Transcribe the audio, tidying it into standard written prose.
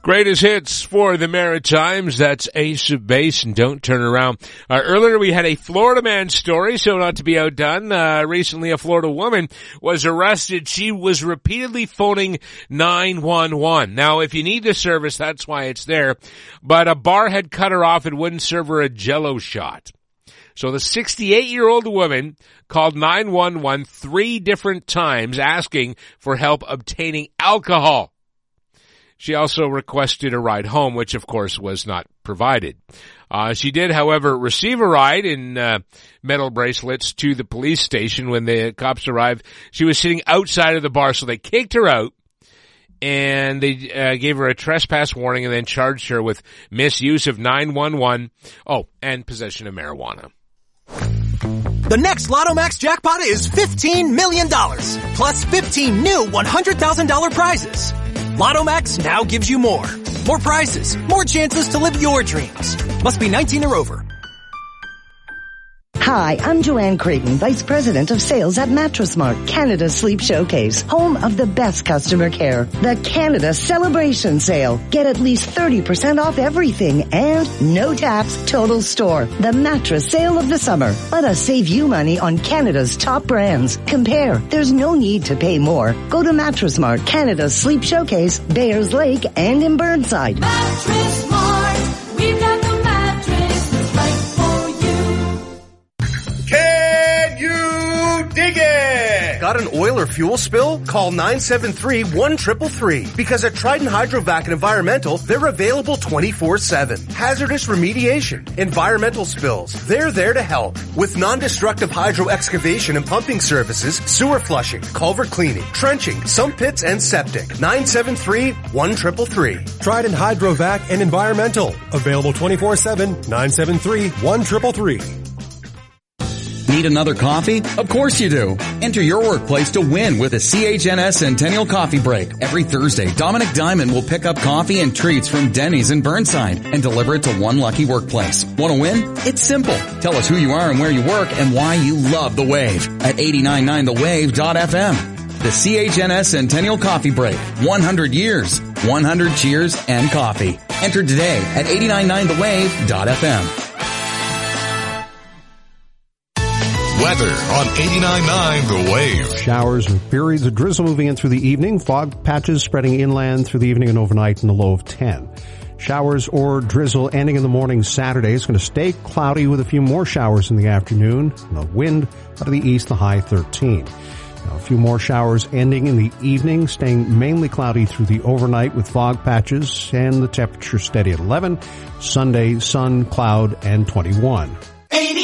Greatest hits for the Maritimes. That's Ace of Base and Don't Turn Around. Earlier we had a Florida man story, so not to be outdone. Recently a Florida woman was arrested. She was repeatedly phoning 911. Now, if you need the service, that's why it's there. But a bar had cut her off and wouldn't serve her a Jell-O shot. So the 68-year-old woman called 911 3 different times asking for help obtaining alcohol. She also requested a ride home, which of course was not provided. She did, however, receive a ride in metal bracelets to the police station. When the cops arrived, she was sitting outside of the bar, so they kicked her out and they gave her a trespass warning and then charged her with misuse of 911, and possession of marijuana. The next Lotto Max jackpot is $15 million, plus 15 new $100,000 prizes. Lotto Max now gives you more. More prizes, more chances to live your dreams. Must be 19 or over. Hi, I'm Joanne Creighton, Vice President of Sales at Mattress Mart, Canada's Sleep Showcase, home of the best customer care. The Canada Celebration Sale. Get at least 30% off everything and no tax, total store. The mattress sale of the summer. Let us save you money on Canada's top brands. Compare. There's no need to pay more. Go to Mattress Mart, Canada's Sleep Showcase, Bayers Lake, and in Burnside. Mattress Mart. We've got the mattress that's right for you. Can you dig it? Got an oil or fuel spill? Call 973-1333. Because at Trident Hydrovac and Environmental, they're available 24/7. Hazardous remediation, environmental spills, they're there to help. With non-destructive hydro excavation and pumping services, sewer flushing, culvert cleaning, trenching, sump pits, and septic. 973-1333. Trident Hydrovac and Environmental. Available 24/7, 973-1333. Need another coffee? Of course you do. Enter your workplace to win with a CHNS Centennial Coffee Break. Every Thursday, Dominic Diamond will pick up coffee and treats from Denny's in Burnside and deliver it to one lucky workplace. Want to win? It's simple. Tell us who you are and where you work and why you love The Wave at 899thewave.fm. The CHNS Centennial Coffee Break. 100 years, 100 cheers and coffee. Enter today at 899thewave.fm. Weather on 89.9 The Wave. Showers and periods of drizzle moving in through the evening. Fog patches spreading inland through the evening and overnight in the low of 10. Showers or drizzle ending in the morning Saturday. It's going to stay cloudy with a few more showers in the afternoon. And the wind out of the east, the high 13. Now, a few more showers ending in the evening, staying mainly cloudy through the overnight with fog patches and the temperature steady at 11. Sunday, sun, cloud, and 21. 80